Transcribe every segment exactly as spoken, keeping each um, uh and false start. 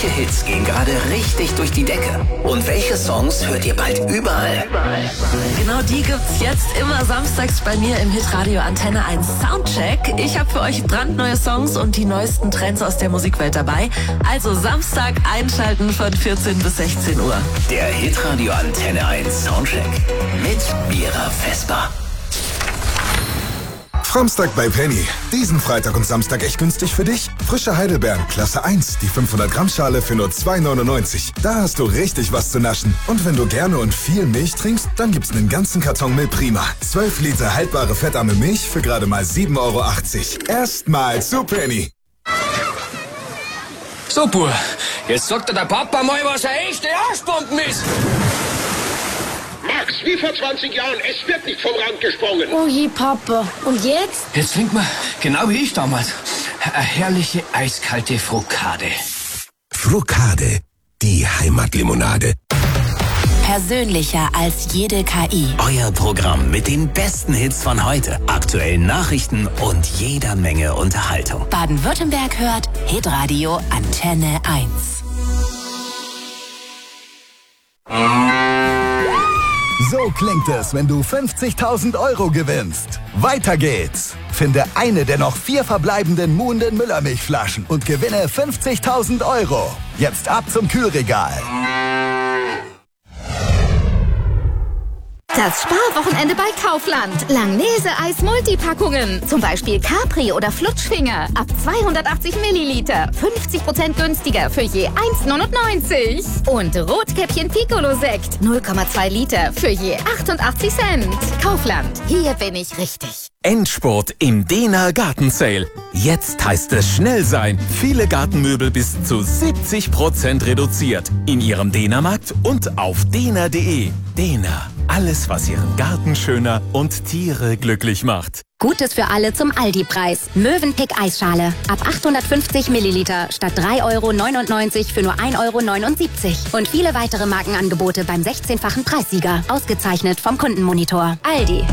Welche Hits gehen gerade richtig durch die Decke? Und welche Songs hört ihr bald überall? Genau die gibt's jetzt immer samstags bei mir im Hitradio Antenne eins Soundcheck. Ich habe für euch brandneue Songs und die neuesten Trends aus der Musikwelt dabei. Also Samstag einschalten von vierzehn bis sechzehn Uhr. Der Hitradio Antenne eins Soundcheck mit Mira Vesper. Samstag bei Penny. Diesen Freitag und Samstag echt günstig für dich. Frische Heidelbeeren, Klasse eins, die fünfhundert Gramm Schale für nur zwei neunundneunzig. Da hast du richtig was zu naschen. Und wenn du gerne und viel Milch trinkst, dann gibt's einen ganzen Karton Milch Prima. zwölf Liter haltbare fettarme Milch für gerade mal sieben Euro achtzig. Erstmal zu Penny. So, Bub, jetzt sagt dir der Papa mal, was eine echte Arschbomben ist. Max, wie vor zwanzig Jahren, es wird nicht vom Rand gesprungen. Oh je, Papa. Und jetzt? Jetzt trinkt man, genau wie ich damals, eine herrliche eiskalte Frukade. Frukade, die Heimatlimonade. Persönlicher als jede K I. Euer Programm mit den besten Hits von heute, aktuellen Nachrichten und jeder Menge Unterhaltung. Baden-Württemberg hört Hitradio Antenne eins. So klingt es, wenn du fünfzigtausend Euro gewinnst. Weiter geht's. Finde eine der noch vier verbleibenden Muhnden Müllermilchflaschen und gewinne fünfzigtausend Euro. Jetzt ab zum Kühlregal. Das Sparwochenende bei Kaufland. Langnese-Eis Multipackungen. Zum Beispiel Capri oder Flutschfinger. Ab zweihundertachtzig Milliliter. fünfzig Prozent günstiger für je eins neunundneunzig. Und Rotkäppchen Piccolo-Sekt. null Komma zwei Liter für je achtundachtzig Cent. Kaufland. Hier bin ich richtig. Endspurt im Dena Garten Sale. Jetzt heißt es schnell sein. Viele Gartenmöbel bis zu siebzig Prozent reduziert. In Ihrem Dena-Markt und auf dena punkt de. Dena. Alles, was Ihren Garten schöner und Tiere glücklich macht. Gutes für alle zum Aldi-Preis. Mövenpick Eisschale. Ab achthundertfünfzig Milliliter statt drei Euro neunundneunzig für nur ein Euro neunundsiebzig. Und viele weitere Markenangebote beim sechzehnfachen Preissieger. Ausgezeichnet vom Kundenmonitor. Aldi.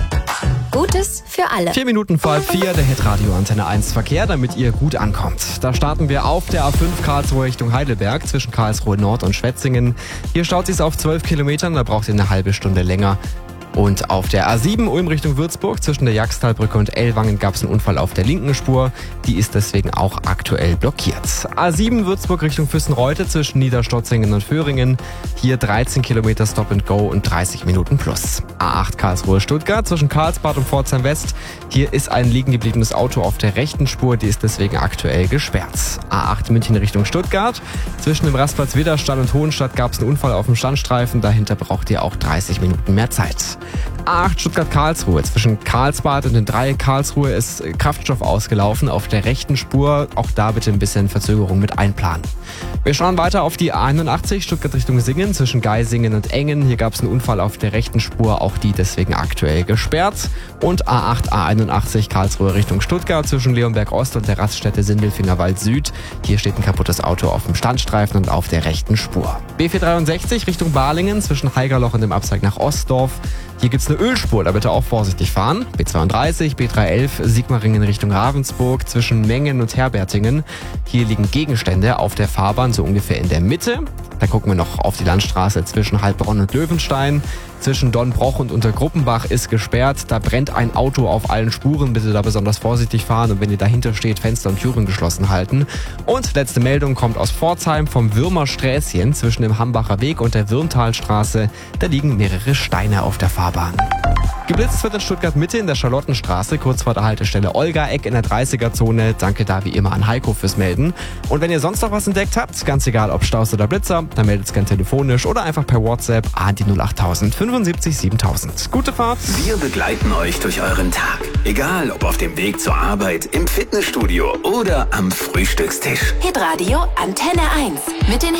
Gutes für alle. Vier Minuten vor halb vier, der Hitradio Antenne eins Verkehr, damit ihr gut ankommt. Da starten wir auf der A fünf Karlsruhe Richtung Heidelberg zwischen Karlsruhe Nord und Schwetzingen. Hier staut sich's auf zwölf Kilometern, da braucht ihr eine halbe Stunde länger. Und auf der A sieben Ulm Richtung Würzburg zwischen der Jagstalbrücke und Ellwangen gab es einen Unfall auf der linken Spur. Die ist deswegen auch aktuell blockiert. A sieben Würzburg Richtung Füssenreute zwischen Niederstotzingen und Föhringen. Hier dreizehn Kilometer Stop and Go und dreißig Minuten plus. A acht Karlsruhe Stuttgart zwischen Karlsbad und Pforzheim West. Hier ist ein liegen gebliebenes Auto auf der rechten Spur. Die ist deswegen aktuell gesperrt. A acht München Richtung Stuttgart. Zwischen dem Rastplatz Widderstand und Hohenstadt gab es einen Unfall auf dem Standstreifen. Dahinter braucht ihr auch dreißig Minuten mehr Zeit. A acht Stuttgart-Karlsruhe. Zwischen Karlsbad und den Dreieck Karlsruhe ist Kraftstoff ausgelaufen auf der rechten Spur. Auch da bitte ein bisschen Verzögerung mit einplanen. Wir schauen weiter auf die A einundachtzig Stuttgart Richtung Singen zwischen Geisingen und Engen. Hier gab es einen Unfall auf der rechten Spur, auch die deswegen aktuell gesperrt. Und A acht A einundachtzig Karlsruhe Richtung Stuttgart zwischen Leonberg Ost und der Raststätte Sindelfingerwald Süd. Hier steht ein kaputtes Auto auf dem Standstreifen und auf der rechten Spur. B vierhundertdreiundsechzig Richtung Balingen zwischen Haigerloch und dem Abzweig nach Ostdorf. Hier gibt's eine Ölspur, da bitte auch vorsichtig fahren. B zweiunddreißig, B dreihundertelf, Sigmaringen Richtung Ravensburg zwischen Mengen und Herbertingen. Hier liegen Gegenstände auf der Fahrbahn, so ungefähr in der Mitte. Dann gucken wir noch auf die Landstraße zwischen Heilbronn und Löwenstein. Zwischen Donnbroch und Untergruppenbach ist gesperrt. Da brennt ein Auto auf allen Spuren. Bitte da besonders vorsichtig fahren und wenn ihr dahinter steht, Fenster und Türen geschlossen halten. Und letzte Meldung kommt aus Pforzheim vom Würmersträßchen zwischen dem Hambacher Weg und der Würmtalstraße. Da liegen mehrere Steine auf der Fahrbahn. Geblitzt wird in Stuttgart Mitte in der Charlottenstraße, kurz vor der Haltestelle Olga-Eck in der dreißiger-Zone. Danke da wie immer an Heiko fürs Melden. Und wenn ihr sonst noch was entdeckt habt, ganz egal ob Staus oder Blitzer, dann meldet es gerne telefonisch oder einfach per WhatsApp an die null achttausend fünfundsiebzig siebentausend. Gute Fahrt! Wir begleiten euch durch euren Tag. Egal ob auf dem Weg zur Arbeit, im Fitnessstudio oder am Frühstückstisch. Hitradio Antenne eins mit den